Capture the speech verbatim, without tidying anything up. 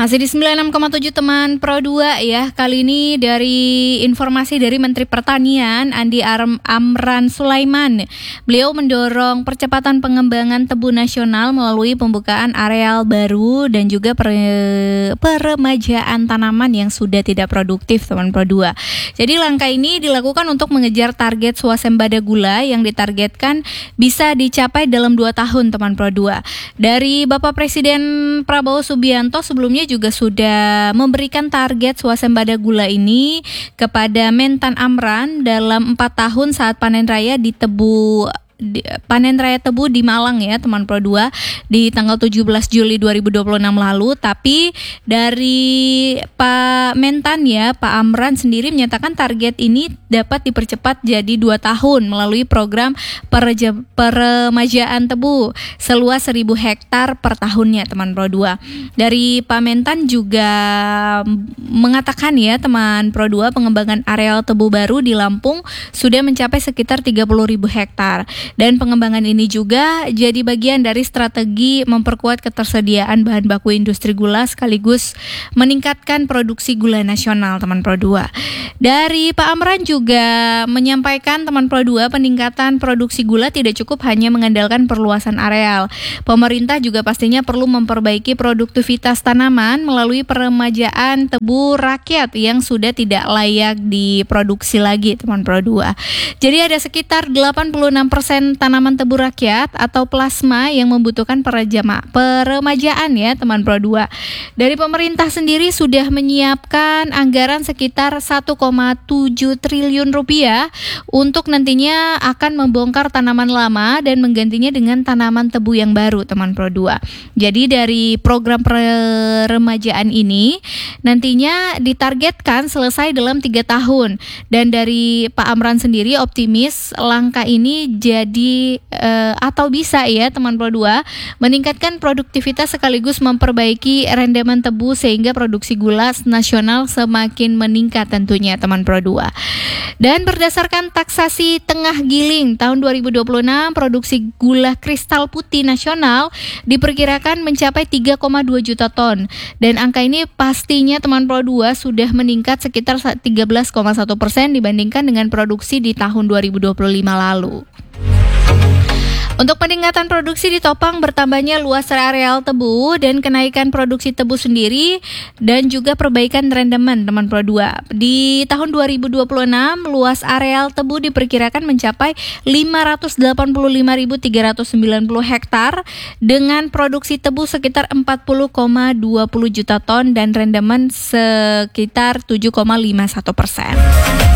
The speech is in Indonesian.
Masih di sembilan puluh enam koma tujuh teman Pro dua ya. Kali ini dari informasi dari Menteri Pertanian Andi Arm, Amran Sulaiman. Beliau mendorong percepatan pengembangan tebu nasional melalui pembukaan areal baru dan juga per, peremajaan tanaman yang sudah tidak produktif teman Pro dua. Jadi langkah ini dilakukan untuk mengejar target swasembada gula yang ditargetkan bisa dicapai dalam dua tahun teman Pro dua. Dari Bapak Presiden Prabowo Subianto sebelumnya juga sudah memberikan target swasembada gula ini kepada Mentan Amran dalam empat tahun saat panen raya di tebu di, panen raya tebu di Malang ya teman Pro dua di tanggal tujuh belas Juli dua ribu dua puluh enam lalu. Tapi dari Pak Mentan ya, Pak Amran sendiri menyatakan target ini dapat dipercepat jadi dua tahun melalui program pereja, peremajaan tebu seluas seribu hektar per tahunnya teman Pro dua. Dari Pak Mentan juga mengatakan ya teman Pro dua, pengembangan areal tebu baru di Lampung sudah mencapai sekitar tiga puluh ribu hektar. Dan pengembangan ini juga jadi bagian dari strategi memperkuat ketersediaan bahan baku industri gula sekaligus meningkatkan produksi gula nasional teman Pro dua. Dari Pak Amran juga menyampaikan teman Pro dua, peningkatan produksi gula tidak cukup hanya mengandalkan perluasan areal. Pemerintah juga pastinya perlu memperbaiki produktivitas tanaman melalui peremajaan tebu rakyat yang sudah tidak layak diproduksi lagi teman Pro dua. Jadi ada sekitar delapan puluh enam persen tanaman tebu rakyat atau plasma yang membutuhkan perejama, peremajaan ya teman Pro dua. Dari pemerintah sendiri sudah menyiapkan anggaran sekitar satu koma tujuh triliun rupiah untuk nantinya akan membongkar tanaman lama dan menggantinya dengan tanaman tebu yang baru teman Pro dua. Jadi dari program peremajaan ini nantinya ditargetkan selesai dalam tiga tahun. Dan dari Pak Amran sendiri optimis langkah ini jadi Jadi uh, atau bisa ya teman Pro dua meningkatkan produktivitas sekaligus memperbaiki rendeman tebu sehingga produksi gula nasional semakin meningkat tentunya teman Pro dua. Dan berdasarkan taksasi tengah giling tahun dua ribu dua puluh enam, produksi gula kristal putih nasional diperkirakan mencapai tiga koma dua juta ton. Dan angka ini pastinya teman Pro dua sudah meningkat sekitar tiga belas koma satu persen dibandingkan dengan produksi di tahun dua ribu dua puluh lima lalu. Untuk peningkatan produksi ditopang bertambahnya luas areal tebu dan kenaikan produksi tebu sendiri dan juga perbaikan rendeman teman Pro dua. Di tahun dua ribu dua puluh enam luas areal tebu diperkirakan mencapai lima ratus delapan puluh lima ribu tiga ratus sembilan puluh hektar dengan produksi tebu sekitar empat puluh koma dua puluh juta ton dan rendeman sekitar tujuh koma lima satu persen.